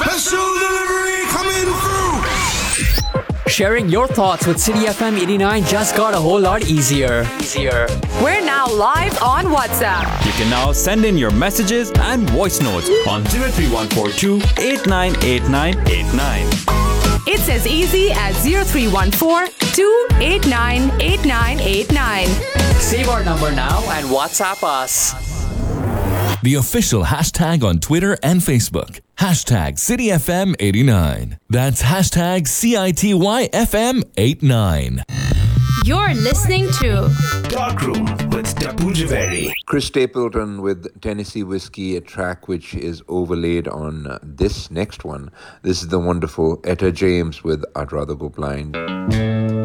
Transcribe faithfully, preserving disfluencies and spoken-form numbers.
Special delivery coming through. Sharing your thoughts with City F M eighty-nine just got a whole lot easier. Easier. We're now live on WhatsApp. You can now send in your messages and voice notes on zero three one four two eight nine eight nine eight nine. It's as easy as zero three one four two eight nine eight nine eight nine. Save our number now and WhatsApp us. The official hashtag on Twitter and Facebook. Hashtag City F M eighty-nine. That's hashtag C I T Y F M eighty-nine. You're listening to Darkroom with Tapu Javeri. Chris Stapleton with Tennessee Whiskey, a track which is overlaid on uh, this next one. This is the wonderful Etta James with I'd Rather Go Blind.